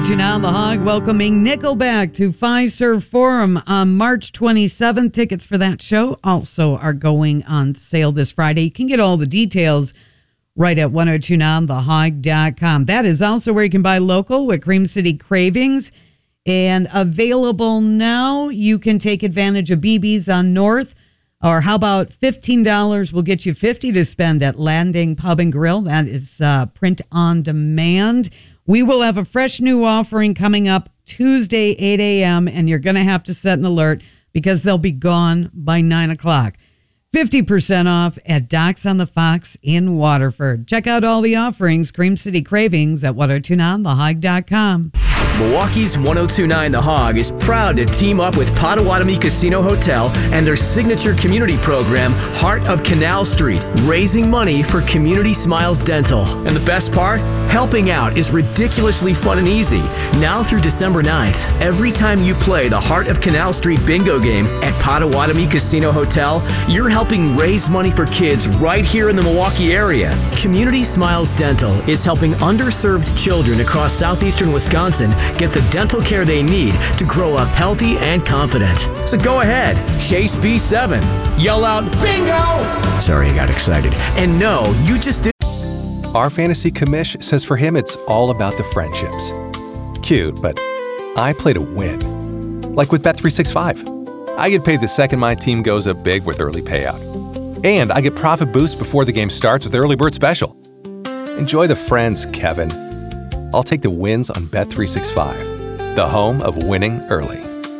1029 The Hog welcoming Nickelback to Fiserv Forum on March 27th. Tickets for that show also are going on sale this Friday. You can get all the details right at 1029thehog.com. That is also where you can buy local with Cream City Cravings. And available now, you can take advantage of BB's on North. Or how about $15 will get you $50 to spend at Landing Pub and Grill. That is print on demand. We will have a fresh new offering coming up Tuesday, 8 a.m., and you're going to have to set an alert because they'll be gone by 9 o'clock. 50% off at Docks on the Fox in Waterford. Check out all the offerings, Cream City Cravings at 1029thehog.com. Milwaukee's 1029 The Hog is proud to team up with Potawatomi Casino Hotel and their signature community program, Heart of Canal Street, raising money for Community Smiles Dental. And the best part? Helping out is ridiculously fun and easy. Now through December 9th, every time you play the Heart of Canal Street bingo game at Potawatomi Casino Hotel, you're helping raise money for kids right here in the Milwaukee area. Community Smiles Dental is helping underserved children across southeastern Wisconsin get the dental care they need to grow up healthy and confident. So go ahead, chase B7, yell out, bingo! Sorry, I got excited. And no, you just did. Our fantasy commish says for him it's all about the friendships. Cute, but I play to win. Like with Bet365. I get paid the second my team goes up big with early payout. And I get profit boost before the game starts with Early Bird Special. Enjoy the friends, Kevin. I'll take the wins on Bet365, the home of winning early.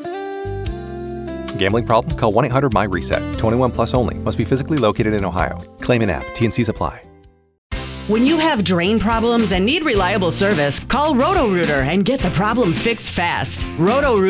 Gambling problem? Call 1-800-MY-RESET. 21 plus only. Must be physically located in Ohio. Claim in app. T&Cs apply. When you have drain problems and need reliable service, call Roto-Rooter and get the problem fixed fast. Roto-Rooter